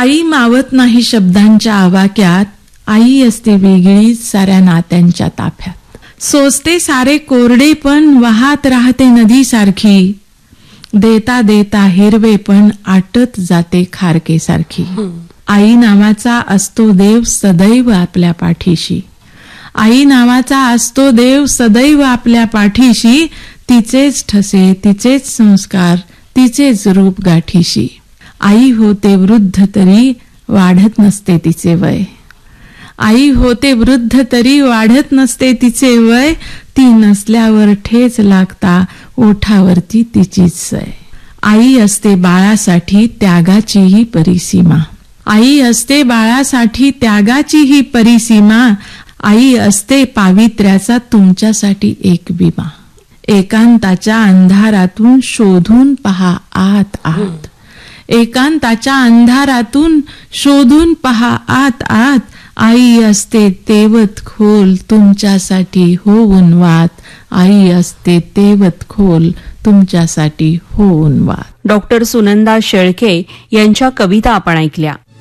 आई मावत नाही शब्दांच्या आवाक्यात, आई असते वेगळीच साऱ्या नात्यांच्या ताफ्यात. सोसते सारे कोरडे पण वाहत राहते नदी सारखी, देता देता हिरवे पण आटत जाते खारके सारखी. आई नावाचा असतो देव सदैव आपल्या पाठीशी, आई नावाचा असतो देव सदैव आपल्या पाठीशी. तिचेच ठसे, तिचेच संस्कार, तिचेच रूप गाठीशी. आई होते वृद्ध तरी वाढत नसते तिचे वय, आई होते वृद्ध तरी वाढत नसते तिचे वय. ती नसल्यावर ठेच लागता ओठावरती तिचीच सय. आई असते बाळासाठी त्यागाचीही परिसीमा, आई असते बाळासाठी त्यागाचीही परिसीमा. आई असते पावित्र्याचा तुमच्यासाठी एक विमा. एकांताच्या अंधारातून शोधून पहा आत आत, एकांताच्या अंधारातून शोधून पहा आत आत. आई असते तेवत खोल तुमच्यासाठी होऊन वात, आई असते तेवत खोल तुमच्यासाठी होऊन वात. डॉक्टर सुनंदा शेळके यांच्या कविता आपण ऐकल्या.